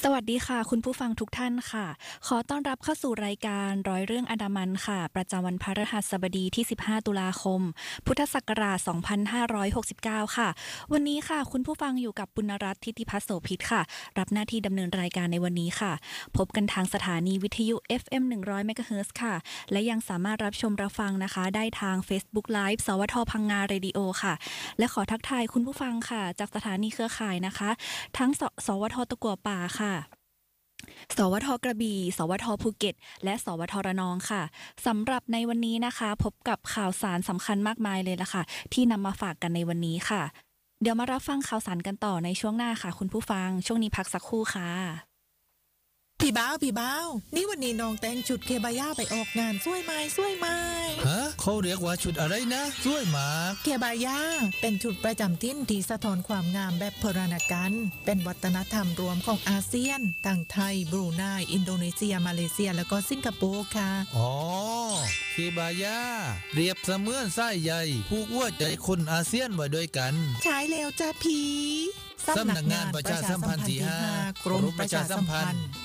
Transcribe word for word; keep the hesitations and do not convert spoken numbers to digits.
สวัสดีค่ะคุณผู้ฟังทุกท่านค่ะขอต้อนรับเข้าสู่รายการร้อยเรื่องอันดามันค่ะประจำวันพฤหัสบดีที่สิบห้าตุลาคมพุทธศักราชสองพันห้าร้อยหกสิบเก้าค่ะวันนี้ค่ะคุณผู้ฟังอยู่กับปุณณรัตน์ทิติพัฒน์โสภิตค่ะรับหน้าที่ดำเนินรายการในวันนี้ค่ะพบกันทางสถานีวิทยุ เอฟ เอ็ม หนึ่งร้อย เมกะเฮิรตซ์ค่ะและยังสามารถรับชมรับฟังนะคะได้ทาง Facebook Live สวทพังงาเรดิโอค่ะและขอทักทายคุณผู้ฟังค่ะจากสถานีเครือข่ายนะคะทั้งสสวทตะกั่วป่าค่ะสวทกระบี่สวทภูเก็ตและสวทระนองค่ะสำหรับในวันนี้นะคะพบกับข่าวสารสำคัญมากมายเลยล่ะค่ะที่นำมาฝากกันในวันนี้ค่ะเดี๋ยวมารับฟังข่าวสารกันต่อในช่วงหน้าค่ะคุณผู้ฟังช่วงนี้พักสักครู่ค่ะพี่บ้าวพี่บ้าวนี่วันนี้น้องแต่งชุดเคบาย่าไปออกงานสวยไหมสวยไหมฮะเขาเรียกว่าชุดอะไรนะสวยมากเคบาย่าเป็นชุดประจำถิ่นที่สะท้อนความงามแบบโบราณกันเป็นวัฒนธรรมรวมของอาเซียนทั้งไทยบรูไนอินโดนีเซียมาเลเซียแล้วก็สิงคโปร์ค่ะอ๋อคีบายาเปรียบเสมือนไส้ใหญ่ผูกหัวใจคนอาเซียนไว้ด้วยกันใช่แล้วจ้าพี่สำนักงานประชาสัมพันธ์ที่ห้ากรมประชาสัมพันธ์